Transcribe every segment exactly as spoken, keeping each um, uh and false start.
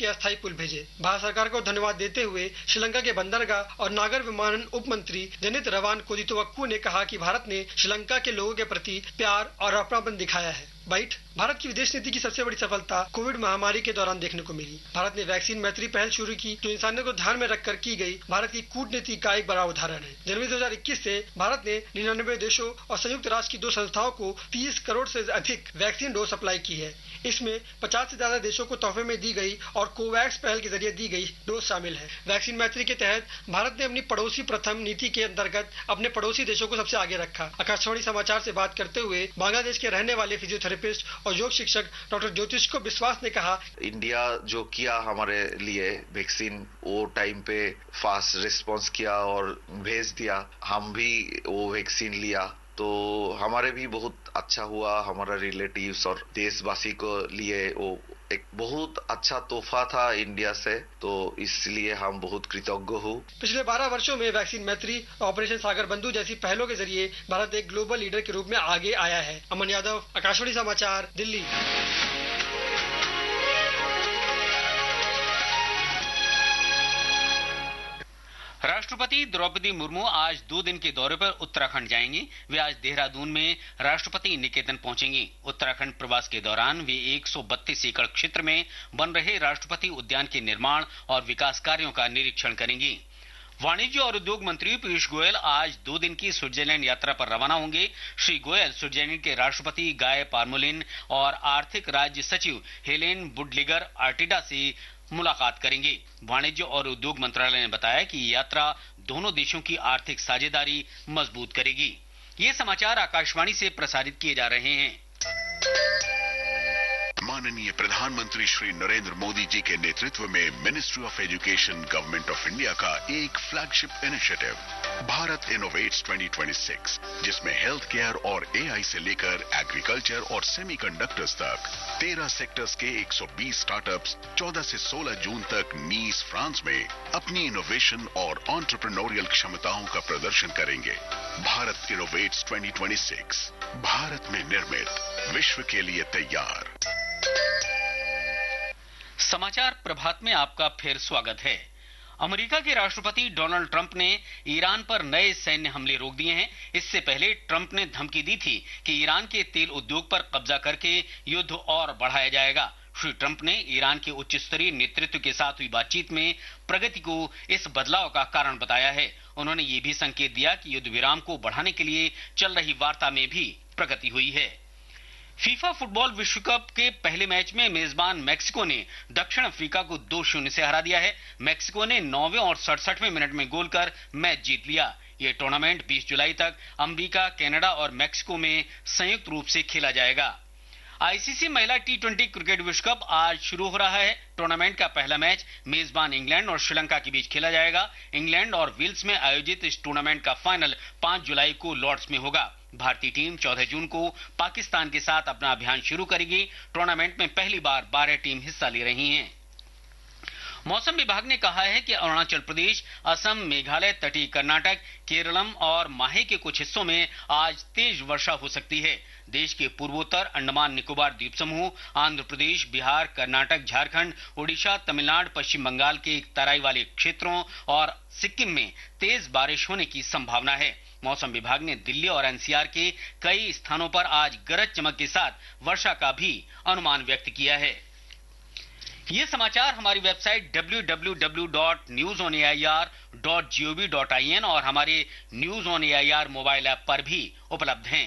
के अस्थायी पुल भेजे। भारत सरकार को धन्यवाद देते हुए श्रीलंका के बंदरगाह और नागर विमानन उप मंत्री जनित रवान कोदितुवक्कु ने कहा कि भारत ने श्रीलंका के लोगों के प्रति प्यार और अपनापन दिखाया है। बाइट, भारत की विदेश नीति की सबसे बड़ी सफलता कोविड महामारी के दौरान देखने को मिली। भारत ने वैक्सीन मैत्री पहल शुरू की, जो इंसानियत को ध्यान में रखकर की गई भारत की कूटनीति का एक बड़ा उदाहरण है। जनवरी दो हजार इक्कीस से भारत ने निन्यानवे देशों और संयुक्त राष्ट्र की दो संस्थाओं को तीस करोड़ से अधिक वैक्सीन डोज सप्लाई की है। इसमें पचास से ज्यादा देशों को तोहफे में दी गई और कोवैक्स पहल के जरिए दी गई डोज शामिल है। वैक्सीन मैत्री के तहत भारत ने अपनी पड़ोसी प्रथम नीति के अंतर्गत अपने पड़ोसी देशों को सबसे आगे रखा। आकाशवाणी समाचार से बात करते हुए बांग्लादेश के रहने वाले फिजियोथेरेपिस्ट और योग शिक्षक डॉक्टर ज्योतिष को विश्वास ने कहा, इंडिया जो किया हमारे लिए वैक्सीन, वो टाइम पे फास्ट रिस्पांस किया और भेज दिया। हम भी वो वैक्सीन लिया तो हमारे भी बहुत अच्छा हुआ। हमारा रिलेटिव्स और देशवासी को लिए वो एक बहुत अच्छा तोहफा था इंडिया से, तो इसलिए हम बहुत कृतज्ञ हूँ। पिछले बारह वर्षों में वैक्सीन मैत्री, ऑपरेशन सागर बंधु जैसी पहलों के जरिए भारत एक ग्लोबल लीडर के रूप में आगे आया है। अमन यादव, आकाशवाणी समाचार, दिल्ली। राष्ट्रपति द्रौपदी मुर्मू आज दो दिन के दौरे पर उत्तराखंड जाएंगी। वे आज देहरादून में राष्ट्रपति निकेतन पहुंचेंगी। उत्तराखंड प्रवास के दौरान वे एक सौ बत्तीस एकड़ क्षेत्र में बन रहे राष्ट्रपति उद्यान के निर्माण और विकास कार्यों का निरीक्षण करेंगी। वाणिज्य और उद्योग मंत्री पीयूष गोयल आज दो दिन की स्विट्जरलैंड यात्रा पर रवाना होंगे। श्री गोयल स्विट्जरलैंड के राष्ट्रपति गाय पारमोलिन और आर्थिक राज्य सचिव हेलेन बुडलिगर आर्टिडा से मुलाकात करेंगे। वाणिज्य और उद्योग मंत्रालय ने बताया कि ये यात्रा दोनों देशों की आर्थिक साझेदारी मजबूत करेगी। ये समाचार आकाशवाणी से प्रसारित किए जा रहे हैं। माननीय प्रधानमंत्री श्री नरेंद्र मोदी जी के नेतृत्व में ministry of education government of India का एक फ्लैगशिप इनिशिएटिव भारत इनोवेट्स दो हज़ार छब्बीस, जिसमें हेल्थ केयर और एआई से लेकर एग्रीकल्चर और सेमीकंडक्टर्स तक तेरह सेक्टर्स के एक सौ बीस स्टार्टअप्स चौदह से सोलह जून तक नीस फ्रांस में अपनी इनोवेशन और एंटरप्रेन्योरियल क्षमताओं का प्रदर्शन करेंगे। भारत इनोवेट्स दो हज़ार छब्बीस, भारत में निर्मित, विश्व के लिए तैयार। समाचार प्रभात में आपका फिर स्वागत है। अमेरिका के राष्ट्रपति डोनाल्ड ट्रंप ने ईरान पर नए सैन्य हमले रोक दिए हैं। इससे पहले ट्रंप ने धमकी दी थी कि ईरान के तेल उद्योग पर कब्जा करके युद्ध और बढ़ाया जाएगा। श्री ट्रंप ने ईरान के उच्च स्तरीय नेतृत्व के साथ हुई बातचीत में प्रगति को इस बदलाव का कारण बताया है। उन्होंने ये भी संकेत दिया कि युद्ध विराम को बढ़ाने के लिए चल रही वार्ता में भी प्रगति हुई है। फीफा फुटबॉल विश्व कप के पहले मैच में मेजबान मैक्सिको ने दक्षिण अफ्रीका को दो शून्य से हरा दिया है। मैक्सिको ने नौवें और सड़सठवें मिनट में गोल कर मैच जीत लिया। ये टूर्नामेंट बीस जुलाई तक अमेरिका, कनाडा और मैक्सिको में संयुक्त रूप से खेला जाएगा। आईसीसी महिला टी ट्वेंटी क्रिकेट विश्व कप आज शुरू हो रहा है। टूर्नामेंट का पहला मैच मेजबान इंग्लैंड और श्रीलंका के बीच खेला जाएगा। इंग्लैंड और वेल्स में आयोजित इस टूर्नामेंट का फाइनल पांच जुलाई को लॉर्ड्स में होगा। भारतीय टीम चौदह जून को पाकिस्तान के साथ अपना अभियान शुरू करेगी। टूर्नामेंट में पहली बार बारह टीम हिस्सा ले रही हैं। मौसम विभाग ने कहा है कि अरुणाचल प्रदेश, असम, मेघालय, तटीय कर्नाटक, केरलम और माहे के कुछ हिस्सों में आज तेज वर्षा हो सकती है। देश के पूर्वोत्तर अंडमान निकोबार द्वीप समूह, आंध्र प्रदेश, बिहार, कर्नाटक, झारखंड, ओडिशा, तमिलनाडु, पश्चिम बंगाल के तराई वाले क्षेत्रों और सिक्किम में तेज बारिश होने की संभावना है। मौसम विभाग ने दिल्ली और एनसीआर के कई स्थानों पर आज गरज चमक के साथ वर्षा का भी अनुमान व्यक्त किया है। ये समाचार हमारी website W W W dot news on A I R dot G O V dot I N और हमारे news on A I R mobile app पर भी उपलब्ध हैं।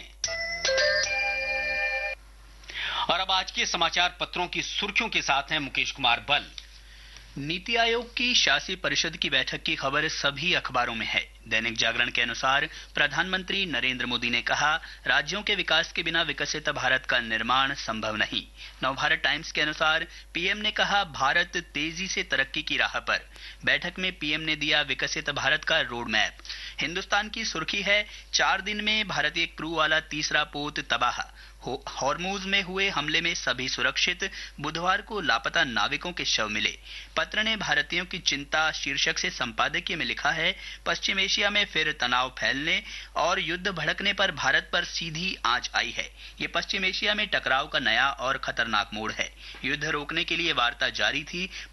और अब आज के समाचार पत्रों की सुर्खियों के साथ हैं मुकेश कुमार बल। नीति आयोग की शासी परिषद की बैठक की खबर सभी अखबारों में है। दैनिक जागरण के अनुसार प्रधानमंत्री नरेंद्र मोदी ने कहा, राज्यों के विकास के बिना विकसित भारत का निर्माण संभव नहीं। नवभारत टाइम्स के अनुसार पीएम ने कहा, भारत तेजी से तरक्की की राह पर। बैठक में पीएम ने दिया विकसित भारत का रोड मैप। हिंदुस्तान की सुर्खी है, चार दिन में भारतीय क्रू वाला तीसरा पोत तबाह। हॉर्मूज में हुए हमले में सभी सुरक्षित। बुधवार को लापता नाविकों के शव मिले। पत्र ने भारतीयों की चिंता शीर्षक से संपादकीय में लिखा है, पश्चिम एशिया में फिर तनाव फैलने और युद्ध भड़कने पर भारत पर सीधी आंच आई है। ये पश्चिम एशिया में टकराव का नया और खतरनाक मोड़ है। युद्ध रोकने के लिए वार्ता जारी थी,